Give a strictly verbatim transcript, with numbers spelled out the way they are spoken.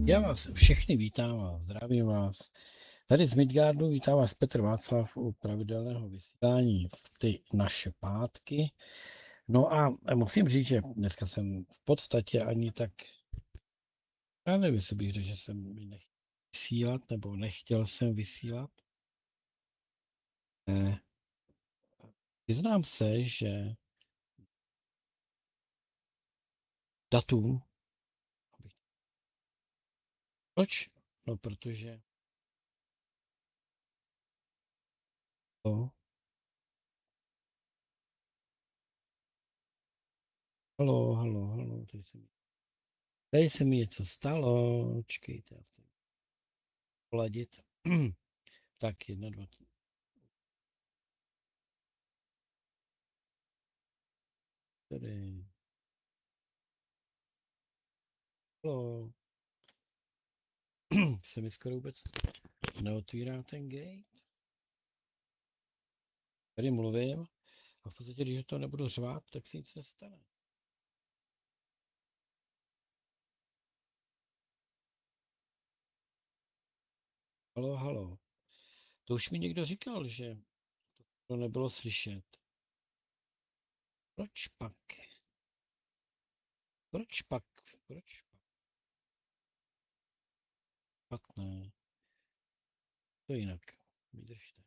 Já vás všechny vítám a zdravím vás. Tady z Midgardu vítám vás Petr Václav u pravidelného vysílání v ty naše pátky. No a musím říct, že dneska jsem v podstatě ani tak, já nevím, jestli bych řekl, že jsem nechtěl vysílat, nebo nechtěl jsem vysílat. Ne. Přiznám se, že datum. Proč? No, protože to. Halo, halo, halo, tady se mi, tady se mi něco stalo. Čekejte, já to poladit. Tak, jedna, dva, tři. Tady. Halo. Se mi skoro vůbec neotvírá ten gate. Tady mluvím a v podstatě, když to nebudu řvát, tak se nic nestane. Halo, halo. To už mi někdo říkal, že to nebylo slyšet. Proč pak? Proč pak? Proč pak? Špatné. To jinak. Vydržte.